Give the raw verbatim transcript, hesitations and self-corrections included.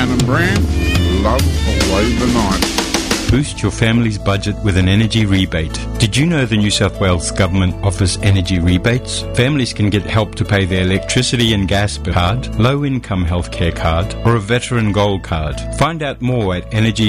Shannon Brand, love away the night. Boost your family's budget with an energy rebate. Did you know the New South Wales Government offers energy rebates? Families can get help to pay their electricity and gas bill card, low-income healthcare card, or a veteran gold card. Find out more at energy